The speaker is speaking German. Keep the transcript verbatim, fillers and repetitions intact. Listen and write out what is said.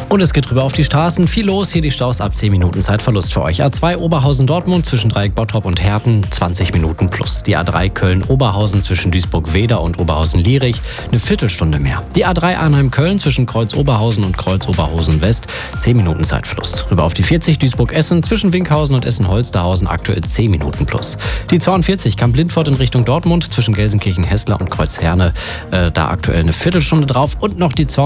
Und es geht rüber auf die Straßen. Viel los, hier die Staus ab zehn Minuten Zeitverlust für euch. A zwei Oberhausen-Dortmund zwischen Dreieck Bottrop und Herten zwanzig Minuten plus. Die A drei Köln-Oberhausen zwischen Duisburg-Weder und Oberhausen-Lierich eine Viertelstunde mehr. Die A drei Arnheim-Köln zwischen Kreuz-Oberhausen und Kreuz-Oberhausen-West zehn Minuten Zeitverlust. Rüber auf die vierzig Duisburg-Essen zwischen Winkhausen und Essen-Holsterhausen aktuell zehn Minuten plus. Die zweiundvierzig Kamp-Lindfort in Richtung Dortmund zwischen Gelsenkirchen-Hessler und Kreuzherne, äh, da aktuell eine Viertelstunde drauf. Und noch die